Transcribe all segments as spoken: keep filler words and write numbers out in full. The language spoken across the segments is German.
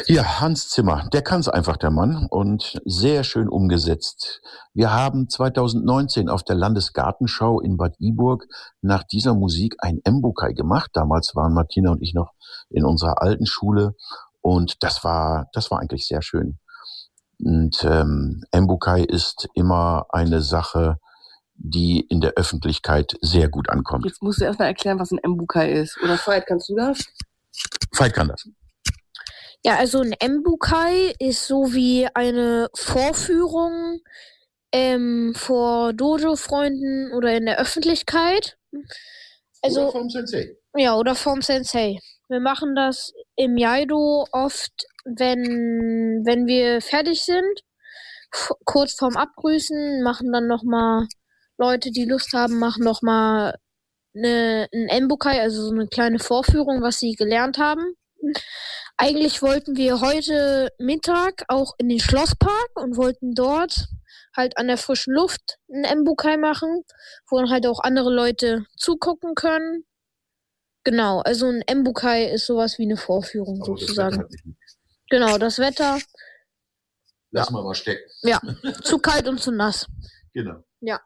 Ja, Hans Zimmer, der kann's einfach, der Mann, und sehr schön umgesetzt. Wir haben zwanzig neunzehn auf der Landesgartenschau in Bad Iburg nach dieser Musik ein Embukai gemacht. Damals waren Martina und ich noch in unserer alten Schule und das war, das war eigentlich sehr schön. Und ähm, Embukai ist immer eine Sache, die in der Öffentlichkeit sehr gut ankommt. Jetzt musst du erstmal erklären, was ein Embukai ist. Oder Veit, kannst du das? Veit kann das. Ja, also ein Embukai ist so wie eine Vorführung ähm, vor Dojo-Freunden oder in der Öffentlichkeit. Also, Oder vom Sensei. Ja, oder vom Sensei. Wir machen das im Jaido oft, wenn, wenn wir fertig sind, f- kurz vorm Abgrüßen, machen dann nochmal Leute, die Lust haben, machen nochmal eine, ein Embukai, also so eine kleine Vorführung, was sie gelernt haben. Eigentlich wollten wir heute Mittag auch in den Schlosspark und wollten dort halt an der frischen Luft ein Embukai machen, wo dann halt auch andere Leute zugucken können. Genau, also ein Embukai ist sowas wie eine Vorführung Aber das sozusagen. Wetter hat nicht- Genau, das Wetter, Lass mal mal stecken. ja, zu kalt und zu nass. Genau. Ja.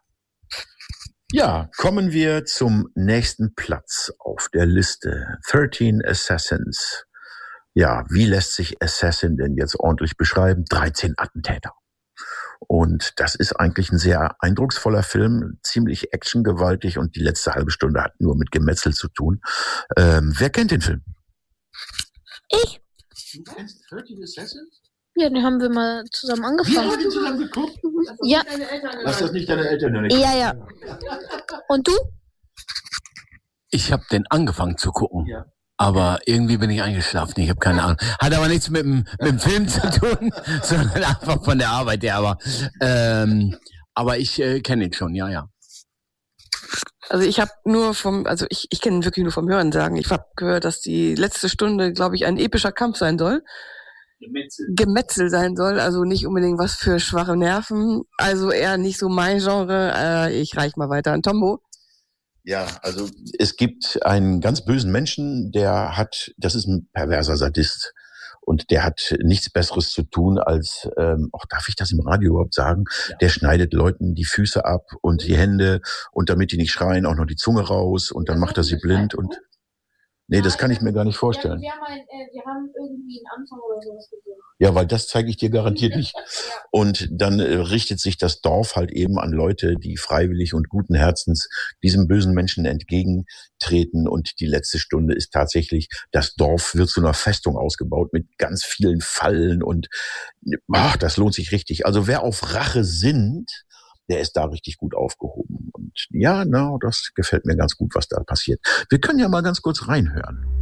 Ja, kommen wir zum nächsten Platz auf der Liste. dreizehn Assassins. Ja, wie lässt sich Assassin denn jetzt ordentlich beschreiben? dreizehn Attentäter. Und das ist eigentlich ein sehr eindrucksvoller Film, ziemlich actiongewaltig und die letzte halbe Stunde hat nur mit Gemetzel zu tun. Ähm, wer kennt den Film? Ich? Du kennst dreizehn Assassins? Ja, den haben wir mal zusammen angefangen. den zusammen geguckt? Ja, Lass das nicht deine Eltern hören. ja, ja. Und du? Ich habe den angefangen zu gucken. Ja. Aber irgendwie bin ich eingeschlafen. Ich habe keine Ahnung. Hat aber nichts mit dem, mit dem Film zu tun, sondern einfach von der Arbeit her. Aber, ähm, aber ich äh, kenne ihn schon, ja, ja. Also ich habe nur vom, also ich, ich kenne ihn wirklich nur vom Hören sagen. Ich habe gehört, dass die letzte Stunde, glaube ich, ein epischer Kampf sein soll. Gemetzel. Gemetzel sein soll, also nicht unbedingt was für schwache Nerven. Also eher nicht so mein Genre. Äh, ich reich mal weiter an Tombo. Ja, also es gibt einen ganz bösen Menschen, der hat, das ist ein perverser Sadist und der hat nichts Besseres zu tun als, ähm, auch darf ich das im Radio überhaupt sagen, ja. Der schneidet Leuten die Füße ab und die Hände und damit die nicht schreien, auch noch die Zunge raus und dann macht er sie blind und nee, das kann ich mir gar nicht vorstellen. Wir haben, ein, äh, wir haben irgendwie einen Anfang oder sowas gesehen. Ja, weil das zeige ich dir garantiert nicht. Und dann äh, richtet sich das Dorf halt eben an Leute, die freiwillig und guten Herzens diesem bösen Menschen entgegentreten. Und die letzte Stunde ist tatsächlich, das Dorf wird zu einer Festung ausgebaut mit ganz vielen Fallen und ach, das lohnt sich richtig. Also wer auf Rache sinnt, der ist da richtig gut aufgehoben. Und ja, na, das gefällt mir ganz gut, was da passiert. Wir können ja mal ganz kurz reinhören.